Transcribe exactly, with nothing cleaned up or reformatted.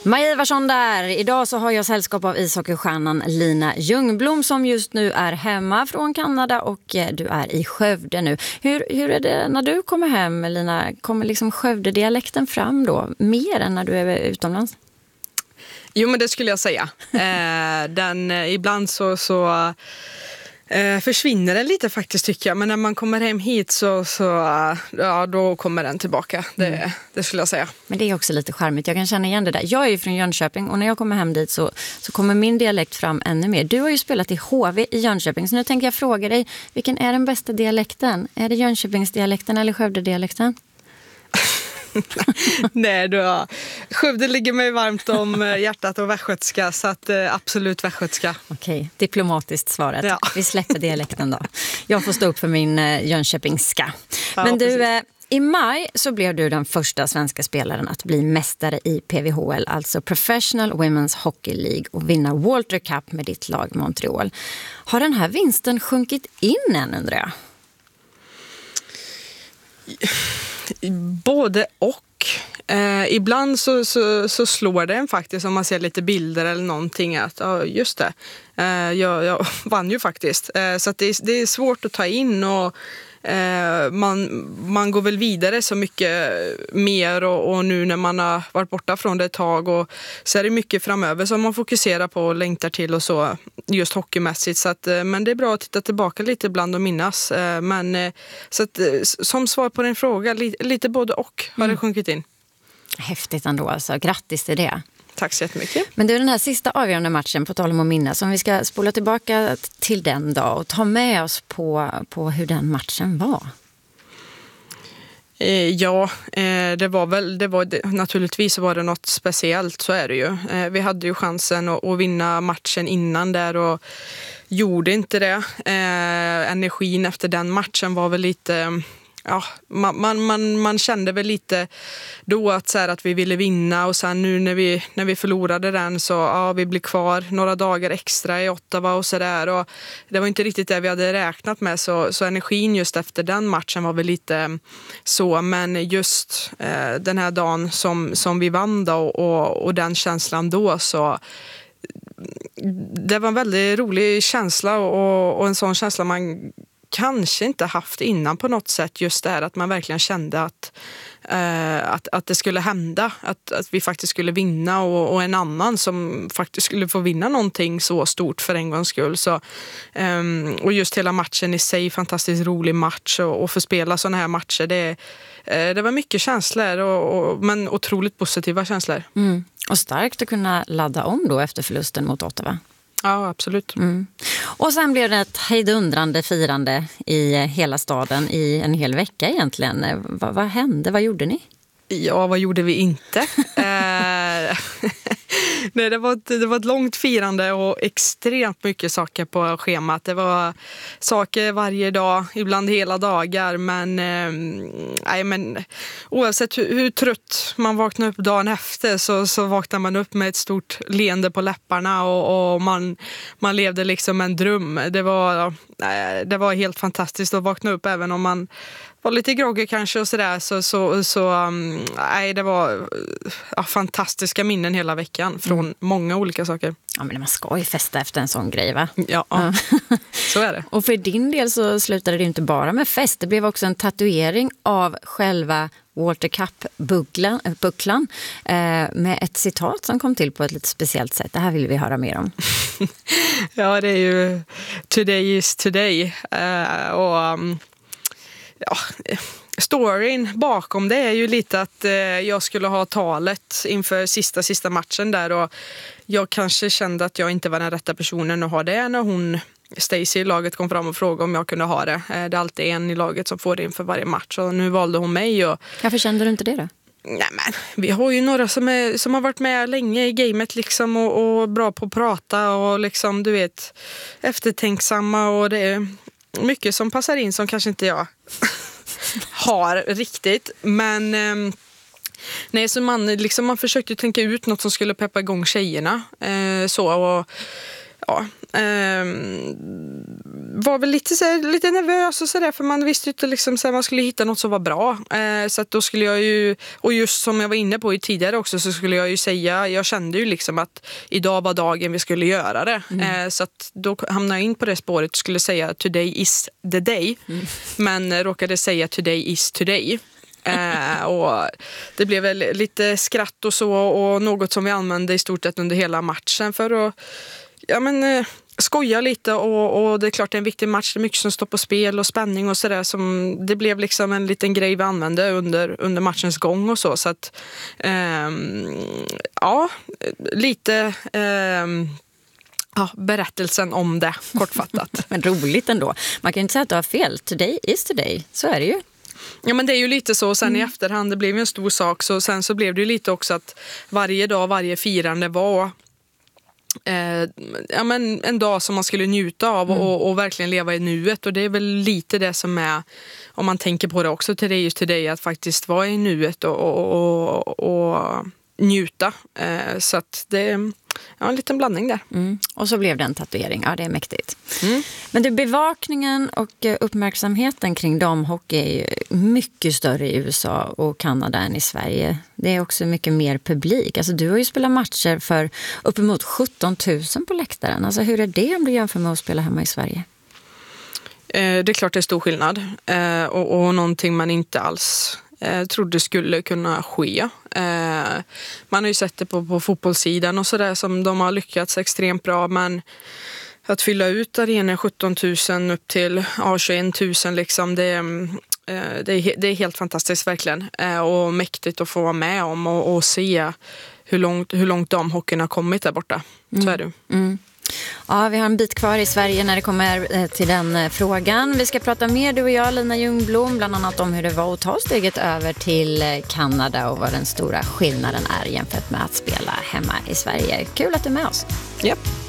Maj Ivarsson där. Idag så har jag sällskap av ishockeystjärnan Lina Ljungblom som just nu är hemma från Kanada och du är i Skövde nu. Hur, hur är det när du kommer hem, Lina? Kommer liksom Skövde-dialekten fram då mer än när du är utomlands? Jo, men det skulle jag säga. Eh, den, ibland så... så Eh, försvinner den lite faktiskt tycker jag. Men när man kommer hem hit så, så ja, då kommer den tillbaka. Det, mm. det skulle jag säga. Men det är också lite charmigt. Jag kan känna igen det där. Jag är ju från Jönköping och när jag kommer hem dit så, så kommer min dialekt fram ännu mer. Du har ju spelat i H V i Jönköping. Så nu tänker jag fråga dig, vilken är den bästa dialekten? Är det Jönköpingsdialekten eller Skövde-dialekten? Nej, du har... Skövde ligger mig varmt om hjärtat och västgötska, så att eh, absolut västgötska. Okej, diplomatiskt svaret. Ja. Vi släpper dialekten då. Jag får stå upp för min eh, jönköpingska. Ja, Men du, eh, precis. i maj så blev du den första svenska spelaren att bli mästare i P V H L, alltså Professional Women's Hockey League, och vinna Walter Cup med ditt lag Montreal. Har den här vinsten sjunkit in än, undrar jag? Både och. Eh, ibland så, så, så slår det en faktiskt om man ser lite bilder eller någonting att ja, just det, eh, jag, jag vann ju faktiskt. Eh, så att det, det är svårt att ta in och eh, man, man går väl vidare så mycket mer och, och nu när man har varit borta från det ett tag och så är det mycket framöver som man fokuserar på och längtar till och så just hockeymässigt. Så att, men det är bra att titta tillbaka lite ibland och minnas. Men så att, som svar på din fråga, lite, lite både och har det sjunkit in. Häftigt ändå alltså. Grattis till det. Tack så jättemycket. Men du, den här sista avgörande matchen, på tal om att minnas, om vi ska spola tillbaka till den då och ta med oss på, på hur den matchen var. Eh, ja, eh, det var väl, det var, det, naturligtvis var det något speciellt, så är det ju. Eh, vi hade ju chansen att, att vinna matchen innan där och gjorde inte det. Eh, energin efter den matchen var väl lite... Ja, man, man, man, man kände väl lite då att, så här, att vi ville vinna och sen nu när vi, när vi förlorade den så ja, vi blev kvar några dagar extra i Ottawa och sådär och det var inte riktigt det vi hade räknat med så, så energin just efter den matchen var väl lite så, men just eh, den här dagen som, som vi vann då och, och den känslan då så det var en väldigt rolig känsla och, och en sån känsla man kanske inte haft innan på något sätt, just det här att man verkligen kände att, eh, att, att det skulle hända, att, att vi faktiskt skulle vinna och, och en annan som faktiskt skulle få vinna någonting så stort för en gångs skull. Så, eh, och just hela matchen i sig, fantastiskt rolig match och, och få spela sådana här matcher, det, eh, det var mycket känslor och, och, men otroligt positiva känslor. Mm. Och starkt att kunna ladda om då efter förlusten mot Ottawa. Ja, absolut. Mm. Och sen blev det ett hejdundrande firande i hela staden i en hel vecka egentligen. Va, vad hände? Vad gjorde ni? Ja, vad gjorde vi inte? eh, nej, det, var ett, det var ett långt firande och extremt mycket saker på schemat. Det var saker varje dag, ibland hela dagar. Men, eh, nej, men oavsett hur, hur trött man vaknar upp dagen efter så, så vaknar man upp med ett stort leende på läpparna och, och man, man levde liksom en dröm. Det var, eh, det var helt fantastiskt att vakna upp även om man var lite groggy kanske och sådär så, så, så um, nej, det var ja, fantastiska minnen hela veckan från mm. många olika saker. Ja, men man ska ju festa efter en sån grej, va? Ja, ja. Så är det. Och för din del så slutade det inte bara med fest. Det blev också en tatuering av själva Walter Cup-bucklan eh, med ett citat som kom till på ett lite speciellt sätt. Det här vill vi höra mer om. Ja, det är ju Today is today. Uh, och... Um, Ja, storyn bakom det är ju lite att eh, jag skulle ha talet inför sista sista matchen där och jag kanske kände att jag inte var den rätta personen att ha det när hon, Stacy i laget, kom fram och frågade om jag kunde ha det. Eh, det är alltid en i laget som får det inför varje match och nu valde hon mig. Och... Varför kände du inte det då? Nej, men vi har ju några som, är, som har varit med länge i gamet liksom och, och bra på att prata och liksom, du vet, eftertänksamma och det är mycket som passar in som kanske inte jag har riktigt, men eh, nej, så man, liksom, man försökte tänka ut något som skulle peppa igång tjejerna eh, så och ja, eh, var väl lite, så här, lite nervös och sådär, för man visste inte liksom, så här, man skulle hitta något som var bra. Eh, så att då skulle jag ju, och just som jag var inne på i tidigare också, så skulle jag ju säga, jag kände ju liksom att idag var dagen vi skulle göra det. Mm. Eh, så att då hamnade jag in på det spåret och skulle säga today is the day. Mm. Men eh, råkade säga today is today. Eh, och det blev väl lite skratt och så, och något som vi använde i stort sett under hela matchen för att ja, men, eh, skoja lite, och, och det är klart det är en viktig match, det är mycket som står på spel och spänning och sådär, som det blev liksom en liten grej vi använde under, under matchens gång och så, så att eh, ja, lite eh, ja, berättelsen om det kortfattat. Men roligt ändå, man kan ju inte säga att du har fel, today is today, så är det ju. Ja, men det är ju lite så, sen mm. i efterhand, det blev ju en stor sak, så sen så blev det ju lite också att varje dag, varje firande var eh, ja, men en dag som man skulle njuta av mm. och, och verkligen leva i nuet, och det är väl lite det som är, om man tänker på det också till dig just till dig, att faktiskt vara i nuet och, och, och, och njuta, eh, så att det är ja, en liten blandning där. Mm. Och så blev det en tatuering, ja det är mäktigt. Mm. Men det, bevakningen och uppmärksamheten kring damhockey är ju mycket större i U S A och Kanada än i Sverige. Det är också mycket mer publik. Alltså du har ju spelat matcher för uppemot sjutton tusen på läktaren. Alltså hur är det om du jämför med att spela hemma i Sverige? Eh, det är klart det är stor skillnad. Eh, och, och någonting man inte alls eh, trodde skulle kunna ske. Eh, man har ju sett det på, på fotbollssidan och sådär, som de har lyckats extremt bra, men att fylla ut arenan sjutton tusen upp till ja, tjugoett tusen liksom, det, eh, det, är, det är helt fantastiskt verkligen, eh, och mäktigt att få vara med om och, och se hur långt, hur långt damhockeyn har kommit där borta. Mm. Så är det. Mm. Ja, vi har en bit kvar i Sverige när det kommer till den frågan. Vi ska prata mer, du och jag, Lina Ljungblom, bland annat om hur det var att ta steget över till Kanada och vad den stora skillnaden är jämfört med att spela hemma i Sverige. Kul att du är med oss. Yep.